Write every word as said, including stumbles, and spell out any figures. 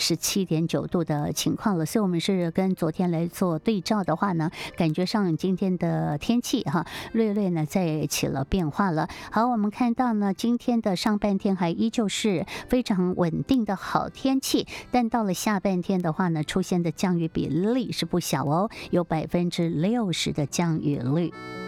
十七点九度的情况了。所以我们是跟昨天来做对照的话呢，感觉上今天的天气哈略略呢在起了变化了。好，我们看到呢今天的上半天还依旧是非常稳定的好天气，但到了下半天的话呢，出现的降雨比例是不小哦，有百分之六十的降雨率。